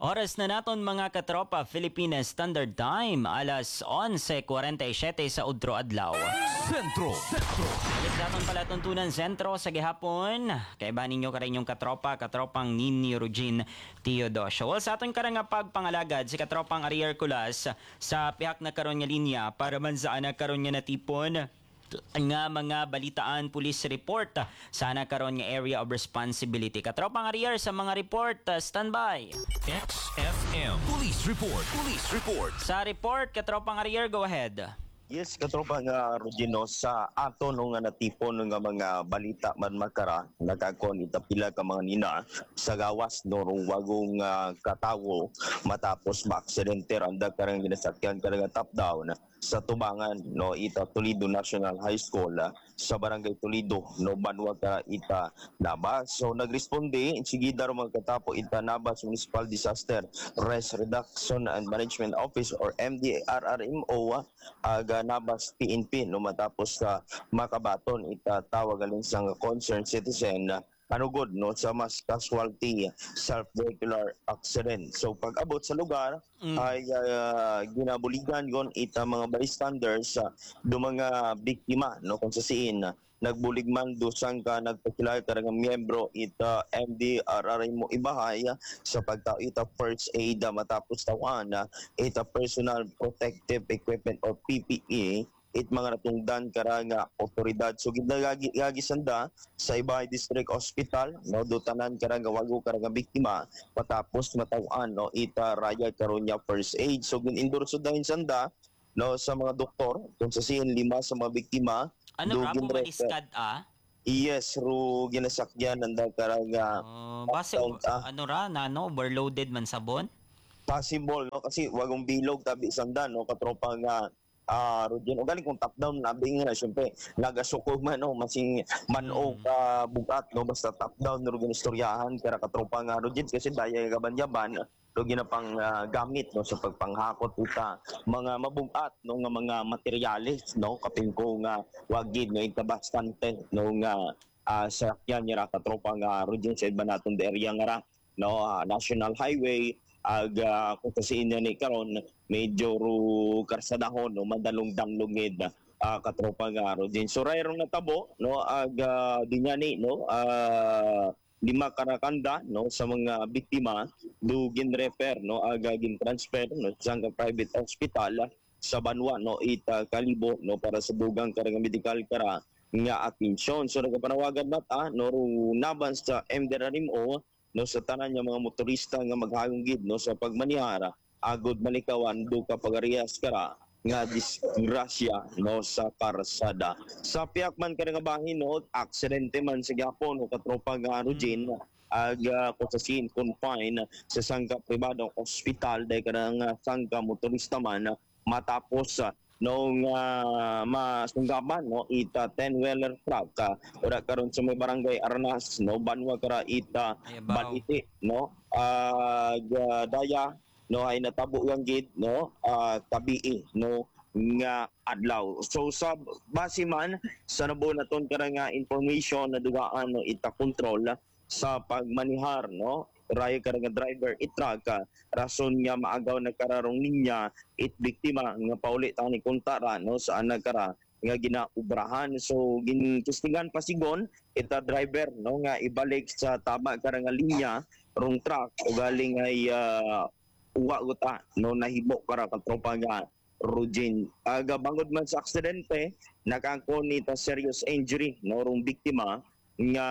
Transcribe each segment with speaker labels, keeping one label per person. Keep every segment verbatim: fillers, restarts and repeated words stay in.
Speaker 1: Oras na naton mga katropa, Philippines Standard Time, alas onse kuwarenta y siyete sa Udro Adlaw.
Speaker 2: Sentro, Sentro.
Speaker 1: Alis naton pala tuntunan sentro sa gihapon. Kay ba ninyo ka rin yung katropa, katropang Nini Rugin Teodosio. Well, sa aton karang pagpangalagad, si katropang Ariel Culas sa pihak na karon nga linya para man saan na karon nga natipon nga mga balitaan police report sana karon nga area of responsibility. Katropang Ariel sa mga report, uh, standby.
Speaker 2: X F M Police Report. Police Report.
Speaker 1: Sa report, katropang Ariel, go ahead.
Speaker 3: Yes, katropa nga Rugino, sa ato nung nga natipon nga mga balita man makara, nagkakon itapila ka mga nina sa gawas no rong wagong uh, katawo matapos ma-aksidente randa karang ginasakyan karang top down sa tubangan no ita Toledo National High School uh, sa barangay Toledo no Banwa ka ita Nabas. So nagresponde sige daro magkatapo ita Nabas Municipal Disaster Risk Reduction and Management Office or M D R R M O uh, aga Nabas P N P no matapos sa uh, makabaton ita tawag alin sa concerned citizen uh, anugod no sa mas casualty self-vehicular accident. So pag abot sa lugar mm. ay uh, ginabuligan gon ita mga bystanders uh, do mga biktima no kung sa siin uh, nagbulig man do sang ka nagpakilala ka nga miyembro ita M D R R mo ibahay uh, sa pagtao ita first aid uh, matapos tawan uh, ita personal protective equipment or P P E it mga natungdan karanga otoridad. So gidagagi sanda sa Ibay District Hospital no dutanan karanga wago karanga biktima patapos matawan no ita raya karonya first aid. So ginendorso dahin sanda no sa mga doktor kung sa sin lima sa mga biktima
Speaker 1: ano ra po maliskad ah?
Speaker 3: Yes, ru ginasakyan nanda karanga
Speaker 1: uh, base uh, ano ra na no overloaded man sabon?
Speaker 3: Possible no kasi wagong bilog tabi sanda no katropa nga Ah, uh, Rugin, o galing kung top down nabing na syempre nagasukog man no masing manog ka uh, bugat no basta top down Rugin istoryahan kaya katropa nga Rugin kasi daya gaban-yaban Rugin na pang uh, gamit no sa pagpanghakot ita mga mabugat no nga mga materyales no kapin ko nga wagid no ita bastante no nga uh, sa yan niya katropa nga Rugin sa iba naton area nga ra no uh, National Highway aga kung kasi niya ni karon medyo ru karsadahon no madalong danglungid uh, katropa nga Rugin. So rayro natabo no aga dinyani no uh, lima karakanda no sa mga biktima do gin-refer no aga gin-transfer no sa private hospital sa Banwa no ita Kalibo no para sa dugang karang medical kara nga atensyon. So nagapanawagan nata no naban sa M D R R M O no sa tanan nga mga motorista nga maghayong no sa pagmanihara agod malikawan do ka pagarias kara nga disgrasya no sa karsada. Sa piyak man ka nga bahin no aksidente man sa gyapon no katropa nga Rugin aga uh, kusasin confine sa sangka pribadong ospital dahil ka nga sangka motorista man matapos uh, nung uh, masunggaban no ita ten wheeler truck uh, ora karon sa may barangay Arnas no Banwa kara ita Baliti no uh, daya no ay natabo yang gid no uh, tabii no nga adlaw. So sa base man sa nabo naton kara nga information na dugaan no ita control sa pagmanihar no raya ka nga driver itraga rason nga maagaw nagkararong ninya it biktima nga pauli ta ni kuntara no sa nagkara nga ginaubrahan. So gintustingan pasigon ita driver no nga ibalik sa tama kara nga linya rong truck o galing ay uh, uwa guta no nahibo kara katropa nga Rugin. Aga bangod man sa aksidente nakangkon ni ta serious injury no rong biktima nga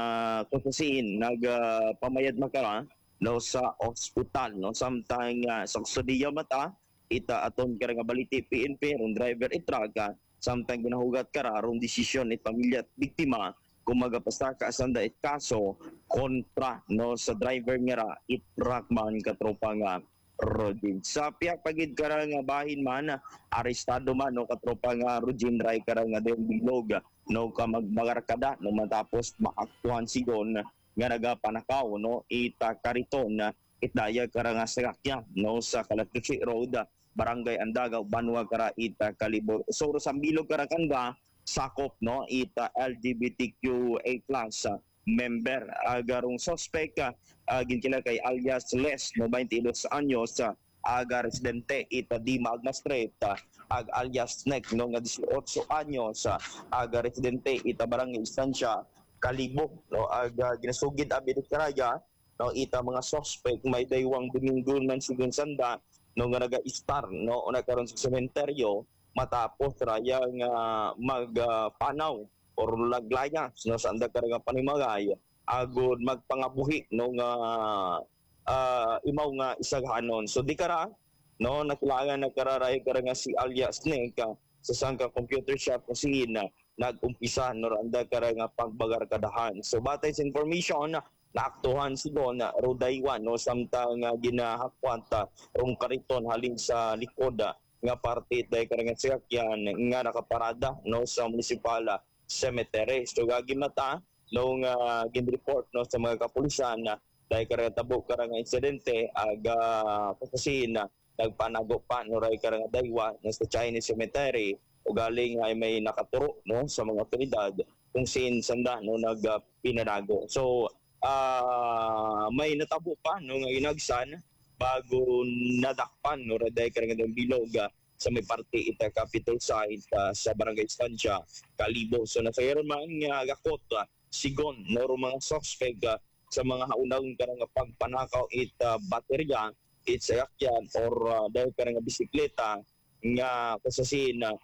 Speaker 3: kusasin nagpamayad uh, makara no sa ospital no samtang uh, sa Sudiya mata ita aton kara nga baliti P N P rong driver itraga samtang ginahugat kara rong desisyon it pamilya at biktima kung magapastaka sanda it kaso kontra no sa driver nga itrak man katropa nga Rugin. Sa piyak pagid kara nga bahin man arestado man no katropa nga Rugin ray kara nga den bilog no ka magmagarkada no matapos maaktuhan sigon nga nagapanakaw no ita kariton itdaya kara nga sakya no sa Kalatuchi Road barangay Andaga Banwa kara ita Kalibo. So sa bilog kara kanga sakop no ita L G B T Q A plus member. Agarong suspect uh, uh, ginkila kay alias Les, no, twenty-dos anyos, uh, aga residente ita di Magna Street, uh, ag alias Snake, no, nga eighteen anyos, uh, aga residente ita barangay Estancia, Kalibo, no, aga ginasugid abi di karaya, no, ita mga suspect may daywang Domingo man sigun sanda, no, nga naga-star, no, una karon sa sementeryo matapos raya nga magpanaw uh, or laglaya, no, sa anda karang panimagay agud magpangabuhi no nga uh, imaw nga isaghanon. So di kara no nakilangan nagkararay kara nga si alias Snake uh, sa sangka computer shop kasi na nag-umpisa no anda kara nga pagbagarkadahan. So batay sa information naaktuhan si Don uh, Rodaywan no samtang uh, ginahakwanta rong kariton halin sa likod uh, nga parte dahil kara nga sakyan nga nakaparada no sa munisipal cemetery. So gagimata nung uh, gin-report no sa mga kapulisan na dahil karang tabo karang insidente aga kasi na nagpanago pa no ray karang daywa no sa Chinese cemetery o galing ay may nakaturo no sa mga otoridad kung sin sanda no nag uh, pinanago. So uh, may natabo pa no nga inagsan bago nadakpan no ray dahil karang bilog uh, sa may parte ita capital site uh, sa barangay Estancia, Kalibo. So nasayron man nga gakot uh, sigon no mga suspect uh, sa mga haunahon karang pagpanakaw it uh, baterya it sayakyan or uh, dahil karang bisikleta nga kasasin na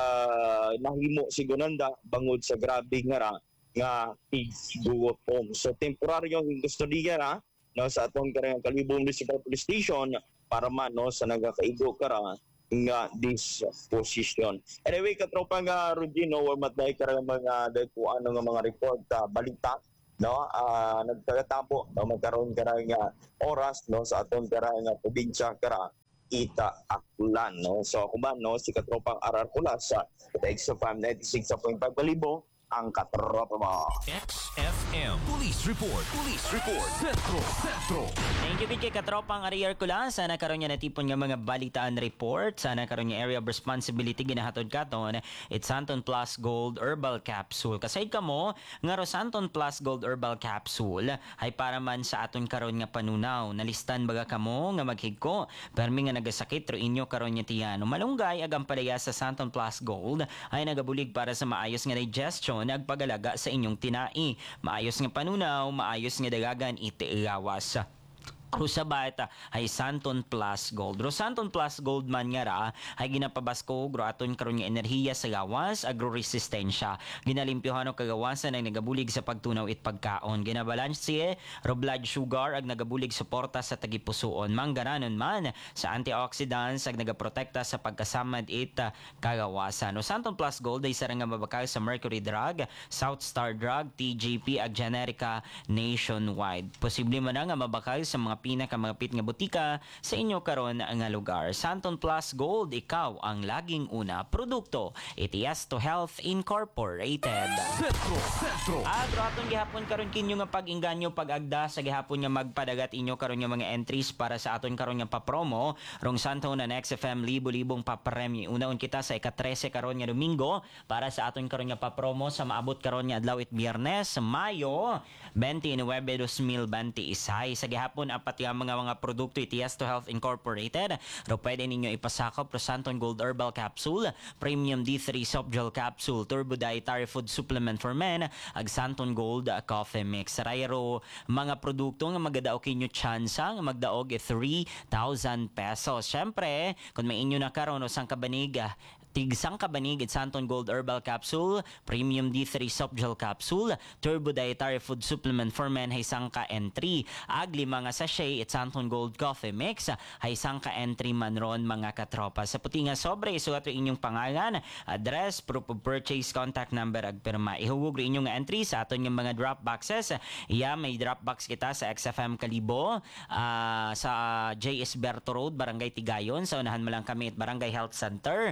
Speaker 3: uh, nahimo sigonanda bangod sa grabe nga ra nga tigbuwot home. So temporaryo yung kustodiya ra no sa atong karang Kalibo Municipal Police Station para man no sa nagakaigo kara nga disposition. Anyway, katropa nga Rugino, or matay ka rin mga dahil po ano nga mga report, uh, balita, no? Uh, nagkagatapo, no? Magkaroon ka rin nga oras, no? Sa aton ka rin nga probinsya ka rin, Ita Aklan, no? So, kung ba, no? Si katropang Arar Kulas, sa X F M ninety-six point five Kalibo, ang katropa mo.
Speaker 2: X F M Police Report. Police Report. Centro. Centro.
Speaker 1: Thank you, kay katropang Ariel Kula. Sana karon niya natipon nga mga balitaan report. Sana karon niya area of responsibility ginahatod katon. It's Santon Plus Gold Herbal Capsule. Kasay ka mo, nga ro Santon Plus Gold Herbal Capsule ay para man sa aton karon nga panunaw. Nalistan baga kamo nga maghigko. Permi nga nagasakit ro inyo karon niya tiyan. Malunggay agam palaya sa Santon Plus Gold ay nagabulig para sa maayos nga digestion nagpagalaga sa inyong tinai. Maayos nga panunaw, maayos nga dagagan iti ilawas. Rusabat ay Santon Plus Gold. Ro Santon Plus Gold man nga ra ay ginapabasko gro aton karon nga enerhiya sa gawas agro-resistensya. Ginalimpyohan og kagawasan ay nagabulig sa pagtunaw it pagkaon. Ginabalanse ro blood sugar ag nagabulig suporta sa tagipusoon. Manggananon man sa antioxidants ag nagaprotekta sa pagkasamad it uh, kagawasan. Ro Santon Plus Gold ay sarang nga mabakal sa Mercury Drug, South Star Drug, T J P ag Generica nationwide. Posible man nga mabakal sa mga pinakamagapit nga butika sa inyo karon nga lugar. Santon Plus Gold, ikaw ang laging una produkto. Itias to Health Incorporated.
Speaker 2: Centro. Centro.
Speaker 1: At raton gihapon karon kinyo nga pag-inganyo pag-agda sa gihapon nga magpadagat inyo karon nga mga entries para sa aton karon nga papromo rong Santon na X F M libo-libong papremyo. Unaon kita sa ika-thirteen karon nga Domingo para sa aton karon nga papromo sa maabot karon nga adlaw it Biyernes, Mayo twenty-nine, twenty twenty-one. Sa gihapon pati ang mga mga produkto itias to Health Incorporated. Ro pwede ninyo ipasakop pro Santon Gold Herbal Capsule, Premium D three Soft Gel Capsule, Turbo Dietary Food Supplement for Men, ag Santon Gold Coffee Mix. Sarayro mga produkto nga magadaog kinyo tsansa nga magdaog three thousand pesos. Syempre, kung may inyo na karon o sang kabanig tigsang kabanig at Santon Gold Herbal Capsule, Premium D three Soft Gel Capsule, Turbo Dietary Food Supplement for Men, hay sangka entry. Ag lima nga sachet at Santon Gold Coffee Mix, hay sangka entry man ron mga katropa. Sa puti nga sobre, isulat rin inyong pangalan, address, proof of purchase, contact number, ag pirma. Ihugog rin inyong entry sa aton yung mga drop boxes. Iya, may drop box kita sa X F M Kalibo, uh, sa J S Berto Road, Barangay Tigayon. Sa unahan mo lang kami at Barangay Health Center.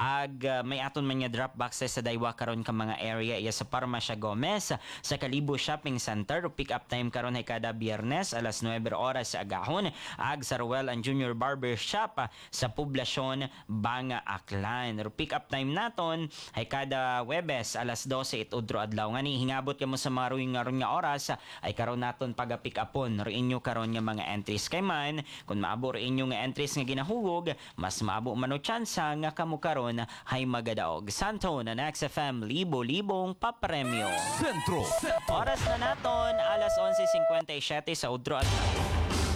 Speaker 1: ag uh, may aton man nga drop boxes sa daywa karon ka mga area iya sa Parmasya Gomez sa Kalibo Shopping Center. Pick up time karon ay kada Biyernes alas nuwebe oras sa agahon. Ag sa Ruel and Junior Barber Shop uh, sa Poblasyon Banga Aklan. Ro pick up time naton ay kada Webes alas dose it udro adlaw ngani hingabot kamo sa mga ruing nga ron nga oras uh, ay karon naton paga pick upon ro inyo karon nga mga entries kay man kung maabo ro inyo nga entries nga ginahugog mas maabo man o tsansa nga kamo karon hay magadaog. Santo na Next F M libo-libong papremyo.
Speaker 2: Centro.
Speaker 1: Oras na naton alas onse singkwenta y siyete sa udro at